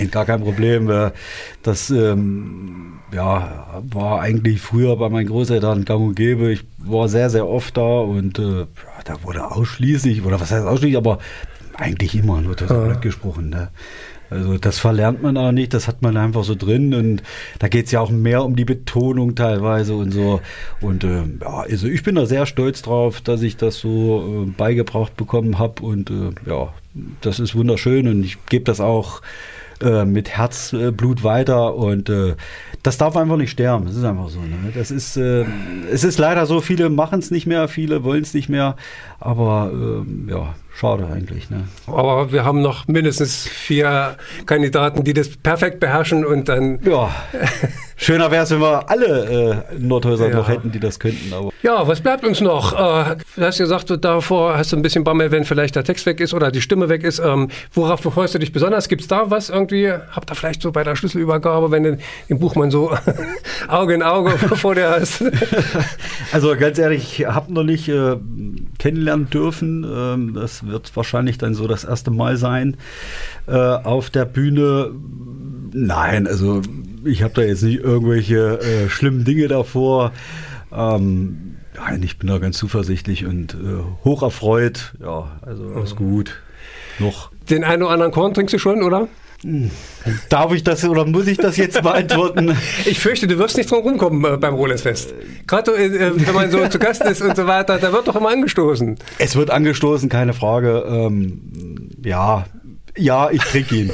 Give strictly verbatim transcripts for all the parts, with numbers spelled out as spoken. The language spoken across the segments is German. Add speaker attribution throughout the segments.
Speaker 1: nein, gar kein Problem. Das ähm, ja, war eigentlich früher bei meinen Großeltern gang und gäbe. Ich war sehr, sehr oft da und äh, da wurde ausschließlich, oder was heißt ausschließlich, aber eigentlich immer nur das Blatt gesprochen. Ne? Also das verlernt man auch nicht, das hat man einfach so drin und da geht es ja auch mehr um die Betonung teilweise und so. Und äh, ja, also ich bin da sehr stolz drauf, dass ich das so äh, beigebracht bekommen habe und äh, ja, das ist wunderschön und ich gebe das auch äh, mit Herzblut weiter und äh, das darf einfach nicht sterben, das ist einfach so. Ne? Das ist, äh, es ist leider so, viele machen es nicht mehr, viele wollen es nicht mehr, aber äh, ja, schade eigentlich. Ne?
Speaker 2: Aber wir haben noch mindestens vier Kandidaten, die das perfekt beherrschen und dann...
Speaker 1: Ja, schöner wäre es, wenn wir alle äh, Nordhäuser ja. noch hätten, die das könnten. Aber
Speaker 2: ja, was bleibt uns noch? Äh, du hast gesagt, du davor hast du ein bisschen Bammel, wenn vielleicht der Text weg ist oder die Stimme weg ist. Ähm, worauf freust du dich besonders? Gibt es da was irgendwie? Habt ihr vielleicht so bei der Schlüsselübergabe, wenn du den Buchmann so Auge in Auge vor dir hast?
Speaker 1: Also ganz ehrlich, ich habe noch nicht äh, kennenlernen dürfen. Ähm, das wird wahrscheinlich dann so das erste Mal sein äh, auf der Bühne. Nein, also ich habe da jetzt nicht irgendwelche äh, schlimmen Dinge davor. Ähm, nein, ich bin da ganz zuversichtlich und äh, hoch erfreut. Ja, also alles gut. Noch.
Speaker 2: Den einen oder anderen Korn trinkst du schon, oder?
Speaker 1: Darf ich das oder muss ich das jetzt beantworten?
Speaker 2: Ich fürchte, du wirst nicht drum rumkommen äh, beim Rolandsfest. Gerade äh, wenn man so zu Gast ist und so weiter, da wird doch immer angestoßen.
Speaker 1: Es wird angestoßen, keine Frage. Ähm, ja, ja, ich trinke ihn.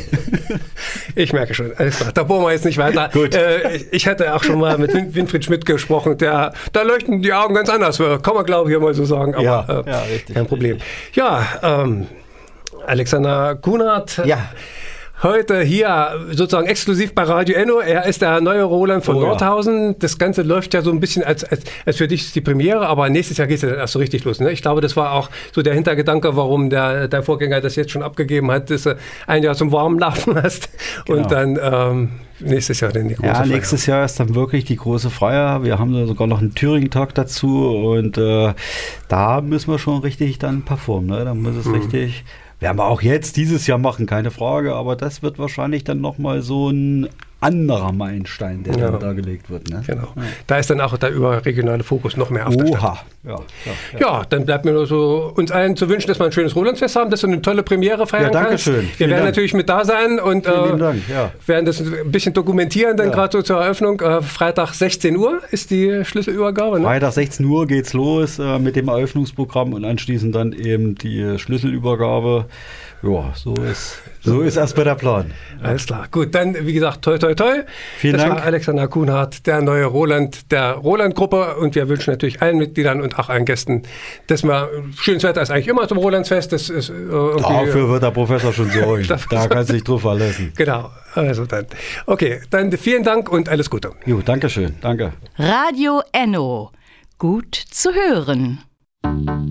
Speaker 2: Ich merke schon, alles klar, da bohren wir jetzt nicht weiter.
Speaker 1: Gut.
Speaker 2: Äh, ich hatte auch schon mal mit Win- Winfried Schmidt gesprochen, der, da leuchten die Augen ganz anders, kann man glaube ich mal so sagen, aber
Speaker 1: ja,
Speaker 2: äh,
Speaker 1: ja, richtig,
Speaker 2: kein Problem.
Speaker 1: Richtig.
Speaker 2: Ja, ähm, Alexander Kunert.
Speaker 1: Ja.
Speaker 2: Heute hier sozusagen exklusiv bei Radio Enno. Er ist der neue Roland von oh, Nordhausen. Ja. Das Ganze läuft ja so ein bisschen als, als, als für dich ist die Premiere, aber nächstes Jahr geht es ja dann erst so richtig los. Ne? Ich glaube, das war auch so der Hintergedanke, warum der, der Vorgänger das jetzt schon abgegeben hat, dass du ein Jahr zum warmen Laufen hast genau. und dann ähm, nächstes Jahr dann die große Feier. Ja,
Speaker 1: nächstes Jahr ist dann wirklich die große Feier. Wir haben sogar noch einen Thüringen-Tag dazu und äh, da müssen wir schon richtig dann performen. Ne? Da muss es mhm. richtig... Werden wir auch jetzt dieses Jahr machen, keine Frage, aber das wird wahrscheinlich dann nochmal so ein anderer Meilenstein, der ja. dann da gelegt wird. Ne?
Speaker 2: Genau. Ja. Da ist dann auch der überregionale Fokus noch mehr auf der Stadt.
Speaker 1: Oha. Ja, ja, ja.
Speaker 2: ja, dann bleibt mir nur so uns allen zu wünschen, dass wir ein schönes Rolandsfest haben, dass du eine tolle Premiere feiern
Speaker 1: kannst. Ja, danke
Speaker 2: kannst.
Speaker 1: schön.
Speaker 2: Wir
Speaker 1: Vielen
Speaker 2: werden
Speaker 1: Dank.
Speaker 2: natürlich mit da sein und
Speaker 1: Vielen
Speaker 2: äh,
Speaker 1: Dank, ja.
Speaker 2: werden das ein bisschen dokumentieren, dann ja. gerade so zur Eröffnung. Äh, Freitag sechzehn Uhr ist die Schlüsselübergabe. Ne?
Speaker 1: Freitag sechzehn Uhr geht's los äh, mit dem Eröffnungsprogramm und anschließend dann eben die Schlüsselübergabe. Ja, so ist, so ist erstmal der Plan.
Speaker 2: Alles klar. Gut, dann wie gesagt, toi, toi, toi.
Speaker 1: Vielen
Speaker 2: das
Speaker 1: Dank.
Speaker 2: war Alexander Kunert, der neue Roland der Roland-Gruppe und wir wünschen natürlich allen Mitgliedern und auch allen Gästen, dass wir, schönes Wetter ist eigentlich immer zum Rolandsfest. Das ist, äh,
Speaker 1: Dafür wird der Professor schon sorgen. Da kannst du dich drauf verlassen.
Speaker 2: Genau, also dann. Okay, dann vielen Dank und alles Gute.
Speaker 1: Jo, danke schön, danke.
Speaker 3: Radio Enno. Gut zu hören.